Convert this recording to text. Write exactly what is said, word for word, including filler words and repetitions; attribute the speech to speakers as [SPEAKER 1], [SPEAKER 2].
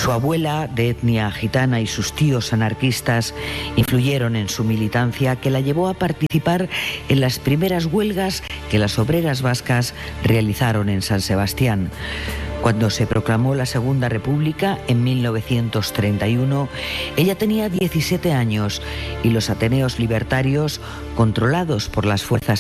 [SPEAKER 1] Su abuela, de etnia gitana, y sus tíos anarquistas influyeron en su militancia, que la llevó a participar en las primeras huelgas que las obreras vascas realizaron en San Sebastián. Cuando se proclamó la Segunda República en mil novecientos treinta y uno, ella tenía diecisiete años y los Ateneos libertarios, controlados por las fuerzas